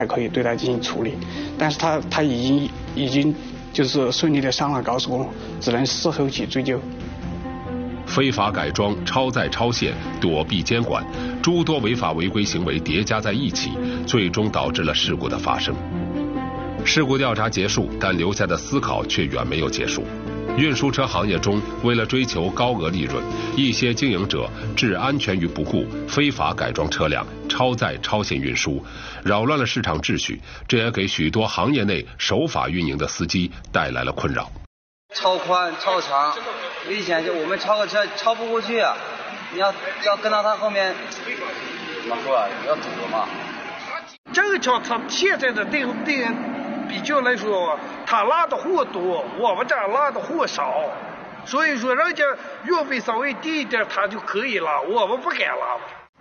还可以对他进行处理，但是他已经就是顺利的上了高速公路，只能事后起追究。 非法改装、超载超限、躲避监管，诸多违法违规行为叠加在一起，最终导致了事故的发生。事故调查结束，但留下的思考却远没有结束。运输车行业中，为了追求高额利润，一些经营者置安全于不顾，非法改装车辆、超载超限运输，扰乱了市场秩序，这也给许多行业内守法运营的司机带来了困扰。 超宽、超长，危险！就我们超个车超不过去啊！你要跟到他后面，怎么说啊？要堵嘛？ 正巧他现在的那比较来说，他拉的货多，我们这儿拉的货少，所以说人家运费稍微低一点，他就可以拉，我们不敢拉。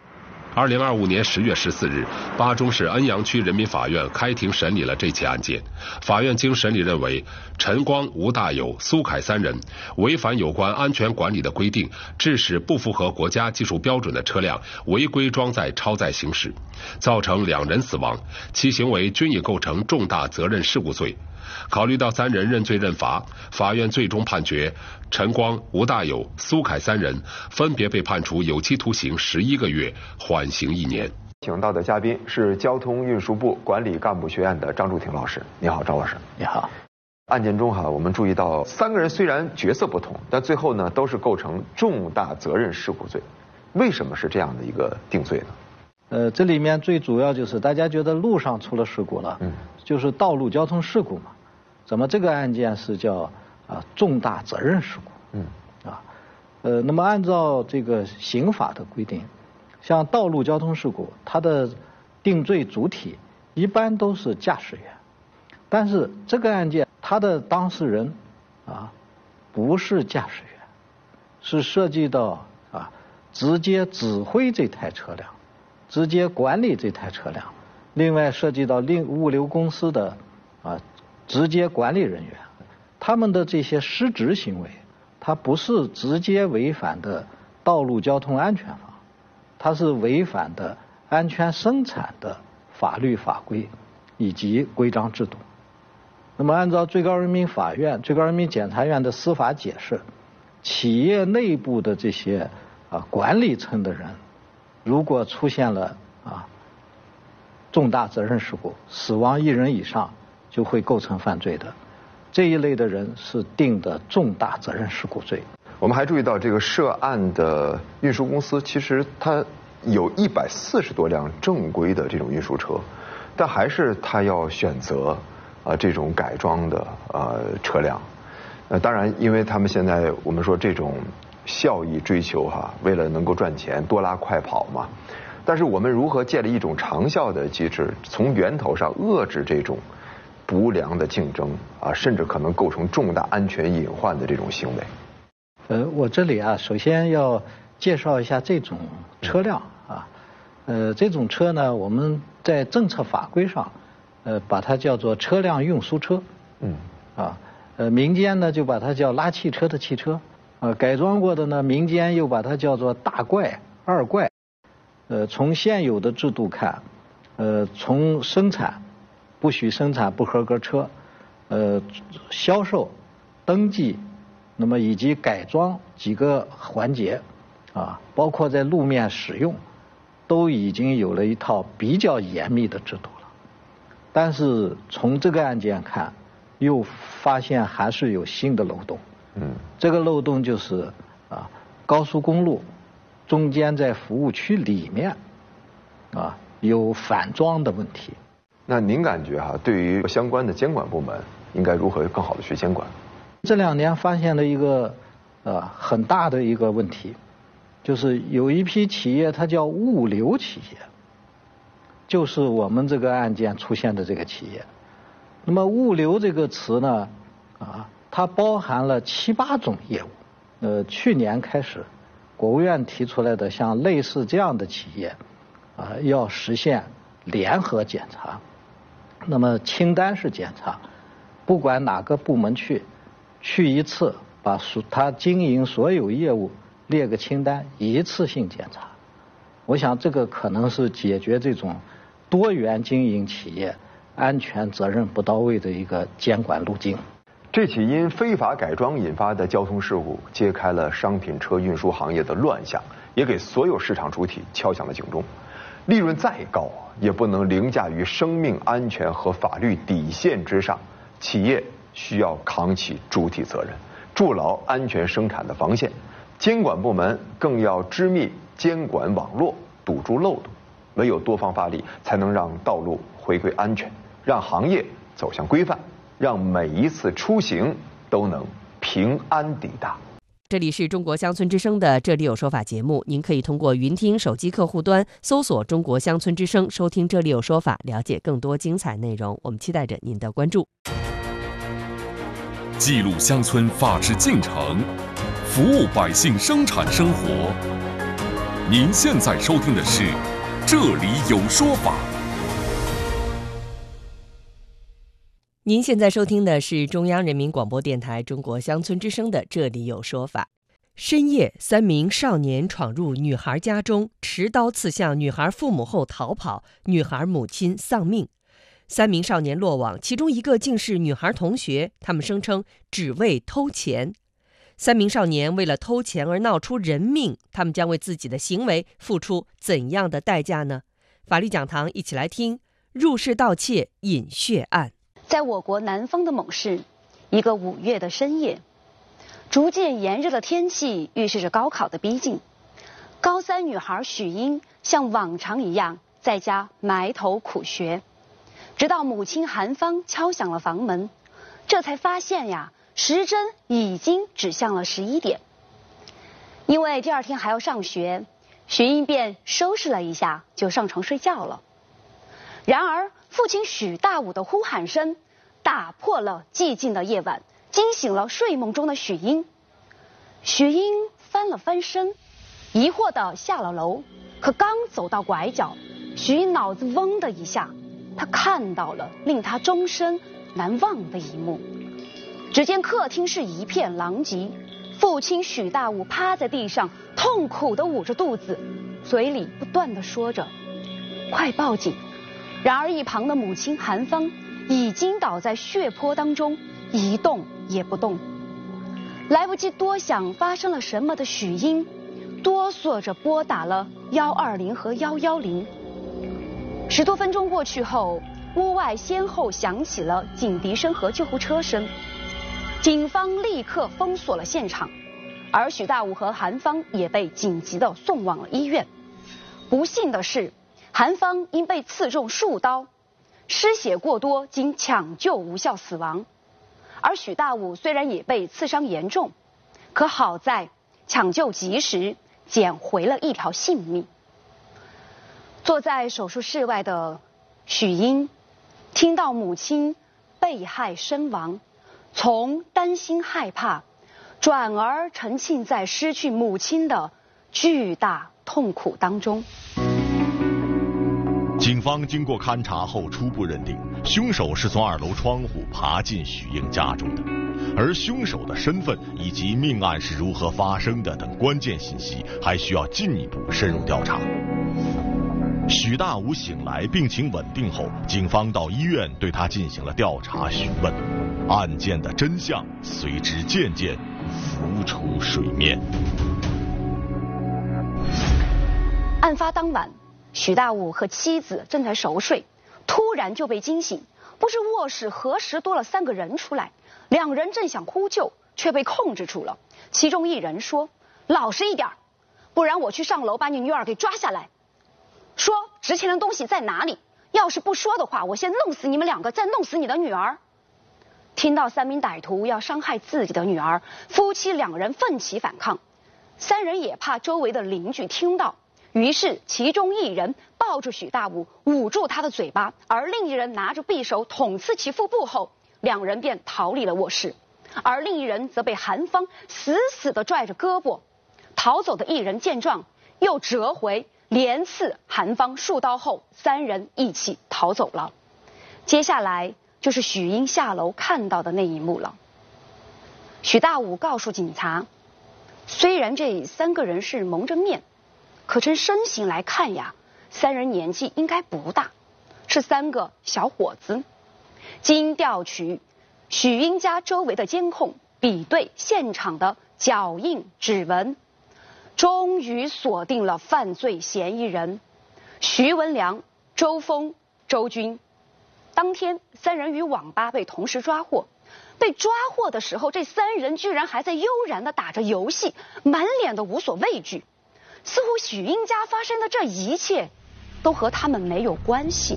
2025年10月14日，巴中市恩阳区人民法院开庭审理了这起案件。法院经审理认为，陈光、吴大有、苏凯三人违反有关安全管理的规定，致使不符合国家技术标准的车辆违规装载超载行驶，造成2人死亡，其行为均已构成重大责任事故罪。考虑到3人认罪认罚，法院最终判决陈光、吴大有、苏凯3人分别被判处有期徒刑11个月，缓刑1年。 请到的嘉宾是交通运输部管理干部学院的张柱廷老师。你好，张老师。 你好。 案件中我们注意到3个人虽然角色不同，但最后呢都是构成重大责任事故罪。为什么是这样的一个定罪呢？ 这里面最主要就是大家觉得路上出了事故了，就是道路交通事故嘛。怎么这个案件是叫重大责任事故？那么按照这个刑法的规定，像道路交通事故，它的定罪主体一般都是驾驶员，但是这个案件它的当事人不是驾驶员，是涉及到直接指挥这台车辆，直接管理这台车辆，另外涉及到物流公司的直接管理人员，他们的这些失职行为，它不是直接违反的道路交通安全法，它是违反的安全生产的法律法规以及规章制度。那么按照最高人民法院、最高人民检察院的司法解释，企业内部的这些管理层的人，如果出现了重大责任事故，死亡1人以上，就会构成犯罪的。这一类的人是定的重大责任事故罪。 我们还注意到这个涉案的运输公司，其实它有140多辆正规的这种运输车，但还是它要选择这种改装的车辆。当然，因为他们现在我们说这种效益追求为了能够赚钱，多拉快跑嘛。但是我们如何建立一种长效的机制，从源头上遏制这种不良的竞争甚至可能构成重大安全隐患的这种行为？ 我这里首先要介绍一下这种车辆这种车呢，我们在政策法规上把它叫做车辆运输车，民间呢就把它叫拉汽车的汽车，改装过的呢，民间又把它叫做大怪、二怪。从现有的制度看，从生产不许生产不合格车，销售、登记，那么以及改装几个环节包括在路面使用，都已经有了一套比较严密的制度了。但是从这个案件看，又发现还是有新的漏洞。这个漏洞就是高速公路中间在服务区里面有反装的问题。 那您感觉对于相关的监管部门应该如何更好的去监管？ 这2年发现了一个很大的一个问题，就是有一批企业它叫物流企业，就是我们这个案件出现的这个企业。那么物流这个词呢它包含了7、8种业务。去年开始国务院提出来的像类似这样的企业要实现联合检查。那么清单式检查，不管哪个部门去一次，把他经营所有业务列个清单，一次性检查。我想这个可能是解决这种多元经营企业安全责任不到位的一个监管路径。 这起因非法改装引发的交通事故，揭开了商品车运输行业的乱象，也给所有市场主体敲响了警钟。利润再高，也不能凌驾于生命安全和法律底线之上。企业需要扛起主体责任，筑牢安全生产的防线。监管部门更要织密监管网络，堵住漏洞。唯有多方发力，才能让道路回归安全，让行业走向规范，让每一次出行都能平安抵达。 这里是中国乡村之声的这里有说法节目，您可以通过云听手机客户端搜索中国乡村之声，收听这里有说法，了解更多精彩内容。我们期待着您的关注。 记录乡村法治进程，服务百姓生产生活。您现在收听的是这里有说法。 您现在收听的是中央人民广播电台中国乡村之声的这里有说法。深夜，3名少年闯入女孩家中，持刀刺向女孩父母后逃跑，女孩母亲丧命。3名少年落网，其中一个竟是女孩同学，他们声称只为偷钱。3名少年为了偷钱而闹出人命，他们将为自己的行为付出怎样的代价呢？法律讲堂一起来听入室盗窃引血案。 在我国南方的某市，一个5月的深夜，逐渐炎热的天气预示着高考的逼近。高3女孩许英像往常一样在家埋头苦学，直到母亲韩芳敲响了房门，这才发现呀，时针已经指向了11点。因为第2天还要上学，许英便收拾了一下就上床睡觉了。然而父亲许大武的呼喊声打破了寂静的夜晚，惊醒了睡梦中的许英。许英翻了翻身，疑惑地下了楼，可刚走到拐角，许英脑子嗡的一下，她看到了令她终身难忘的一幕。只见客厅是一片狼藉，父亲许大武趴在地上，痛苦地捂着肚子，嘴里不断地说着快报警。然而一旁的母亲韩芳已经倒在血泊当中，一动也不动。来不及多想发生了什么的许英哆嗦着拨打了120和110。10多分钟过去后，屋外先后响起了警笛声和救护车声，警方立刻封锁了现场，而许大武和韩芳也被紧急的送往了医院。不幸的是，韩芳因被刺中数刀，失血过多，经抢救无效死亡。而许大武虽然也被刺伤严重，可好在抢救及时，捡回了一条性命。坐在手术室外的许英听到母亲被害身亡，从担心害怕转而沉浸在失去母亲的巨大痛苦当中。 警方经过勘查后初步认定，凶手是从2楼窗户爬进许英家中的，而凶手的身份以及命案是如何发生的等关键信息还需要进一步深入调查。许大武醒来病情稳定后，警方到医院对他进行了调查询问，案件的真相随之渐渐浮出水面。 案发当晚，许大武和妻子正在熟睡，突然就被惊醒。不知卧室何时多了3个人出来，2人正想呼救，却被控制住了。其中一人说：“老实一点，不然我去上楼把你女儿给抓下来。说值钱的东西在哪里？要是不说的话，我先弄死你们2个，再弄死你的女儿。”听到3名歹徒要伤害自己的女儿，夫妻2人奋起反抗。3人也怕周围的邻居听到，于是其中一人抱住许大武，捂住他的嘴巴，而另一人拿着匕首捅刺其腹部后，2人便逃离了卧室，而另一人则被韩芳死死地拽着胳膊。逃走的一人见状，又折回连刺韩芳数刀后，3人一起逃走了。接下来就是许英下楼看到的那一幕了。许大武告诉警察，虽然这3个人是蒙着面，可从身形来看呀，3人年纪应该不大。 是3个小伙子。经调取许英家周围的监控，比对现场的脚印、指纹，终于锁定了犯罪嫌疑人徐文良、周峰、周军。当天3人于网吧被同时抓获。被抓获的时候，这3人居然还在悠然地打着游戏，满脸的无所畏惧，似乎许英家发生的这一切都和他们没有关系。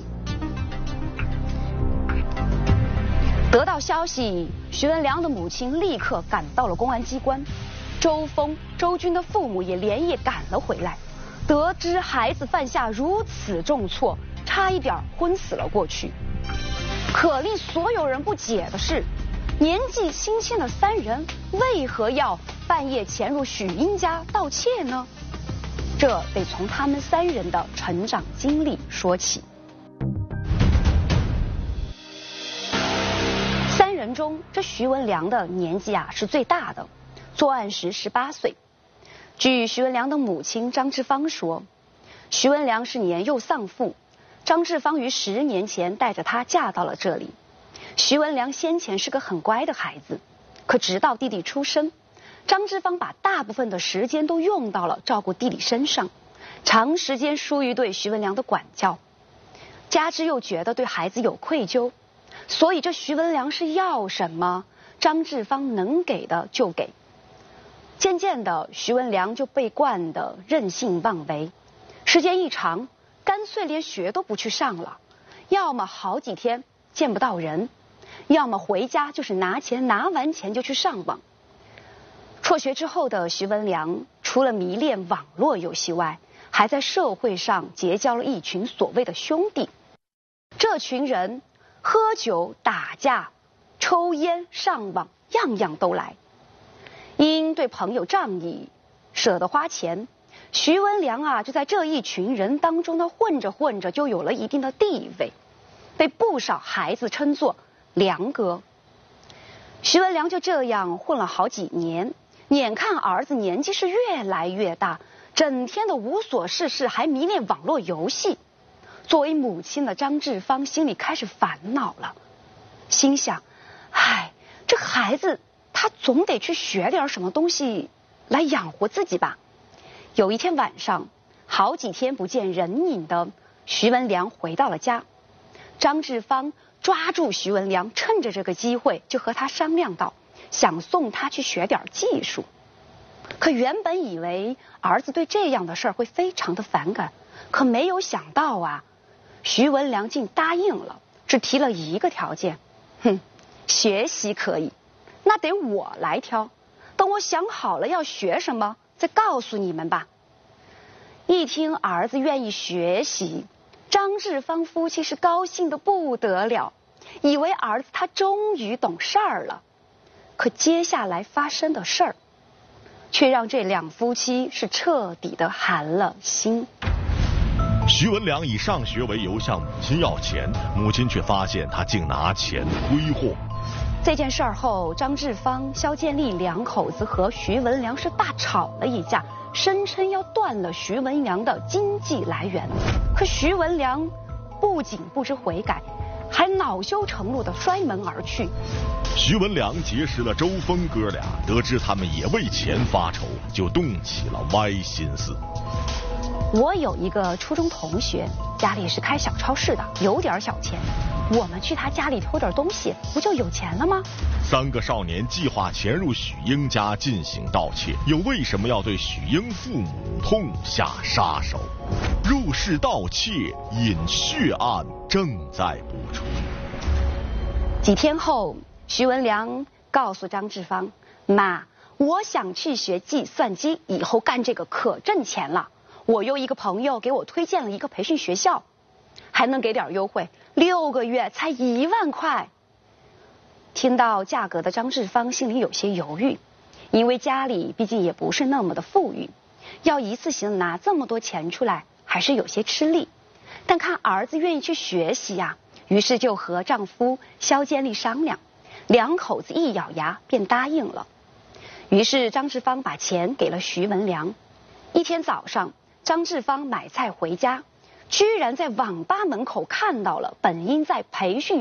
得到消息，徐文良的母亲立刻赶到了公安机关，周峰、周军的父母也连夜赶了回来。得知孩子犯下如此重错，差一点昏死了过去。可令所有人不解的是，年纪轻轻的3人为何要半夜潜入许英家盗窃呢？这得从他们3人的成长经历说起。3人中，这徐文良的年纪是最大的，作案时18岁。据徐文良的母亲张志芳说，徐文良是年幼丧父，张志芳于10年前带着他嫁到了这里。徐文良先前是个很乖的孩子，可直到弟弟出生，张志芳把大部分的时间都用到了照顾弟弟身上，长时间疏于对徐文良的管教，加之又觉得对孩子有愧疚，所以这徐文良是要什么，张志芳能给的就给。渐渐的，徐文良就被惯得任性妄为，时间一长，干脆连学都不去上了，要么好几天见不到人，要么回家就是拿钱，拿完钱就去上网。辍学之后的徐文良，除了迷恋网络游戏外，还在社会上结交了一群所谓的兄弟。这群人喝酒、打架、抽烟、上网，样样都来。因对朋友仗义，舍得花钱，徐文良就在这一群人当中呢混着混着就有了一定的地位，被不少孩子称作良哥。徐文良就这样混了好几年，眼看儿子年纪是越来越大，整天的无所事事，还迷恋网络游戏。作为母亲的张志芳心里开始烦恼了，心想，这孩子他总得去学点什么东西来养活自己吧。有一天晚上，好几天不见人影的徐文良回到了家，张志芳抓住徐文良，趁着这个机会就和他商量到，想送他去学点技术。可原本以为儿子对这样的事儿会非常的反感，可没有想到徐文良竟答应了，只提了一个条件，学习可以，那得我来挑，等我想好了要学什么再告诉你们吧。一听儿子愿意学习，张志芳夫妻是高兴的不得了，以为儿子他终于懂事儿了。可接下来发生的事儿，却让这两夫妻是彻底的寒了心。 徐文良以上学为由向母亲要钱，母亲却发现他竟拿钱挥霍。 这件事儿后，张志芳、肖建立两口子和徐文良是大吵了一架，声称要断了徐文良的经济来源。可徐文良不仅不知悔改，还恼羞成怒地摔门而去。 徐文良结识了周峰哥俩，得知他们也为钱发愁，就动起了歪心思。 我有一个初中同学，家里是开小超市的，有点小钱，我们去他家里偷点东西，不就有钱了吗 ？3个少年计划潜入许英家进行盗窃，又为什么要对许英父母痛下杀手？入室盗窃引血案正在播出。 几天后，徐文良告诉张志芳：“妈，我想去学计算机，以后干这个可挣钱了。我有一个朋友给我推荐了一个培训学校，还能给点优惠，6个月才1万块。”听到价格的张志芳心里有些犹豫，因为家里毕竟也不是那么的富裕，要一次性拿这么多钱出来还是有些吃力。但看儿子愿意去学习于是就和丈夫肖建立商量，两口子一咬牙便答应了。于是张志芳把钱给了徐文良。一天早上，张志芳买菜回家， 居然在网吧门口看到了本应在培训